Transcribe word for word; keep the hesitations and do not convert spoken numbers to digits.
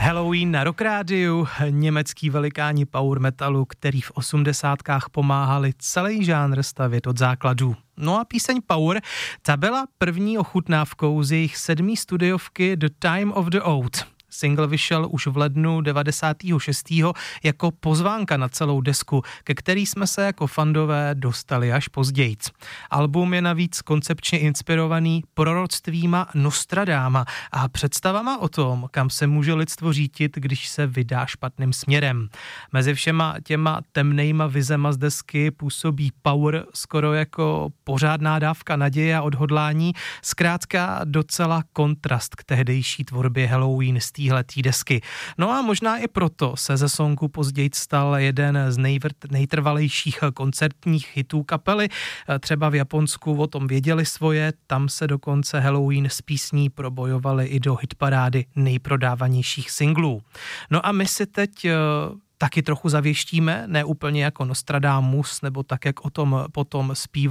Halloween na Rock Rádiu, německý velikáni power metalu, který v osmdesátkách pomáhali celý žánr stavět od základů. No a píseň Power, ta byla první ochutnávkou z jejich sedmý studiovky The Time of the Oath. Single vyšel už v lednu devadesátého šestého jako pozvánka na celou desku, ke který jsme se jako fandové dostali až později. Album je navíc koncepčně inspirovaný proroctvíma Nostradáma a představama o tom, kam se může lidstvo řítit, když se vydá špatným směrem. Mezi všema těma temnejma vizema z desky působí Power skoro jako pořádná dávka naděje a odhodlání, zkrátka docela kontrast k tehdejší tvorbě Halloween z téhletý desky. No a možná i proto se ze songu později stal jeden z nejvrt, nejtrvalejších koncertních hitů kapely. Třeba v Japonsku o tom věděli svoje, tam se dokonce Halloween z písní probojovali i do hitparády nejprodávanějších singlů. No a my si teď taky trochu zavěštíme, ne úplně jako Nostradamus, nebo tak, jak o tom potom zpíval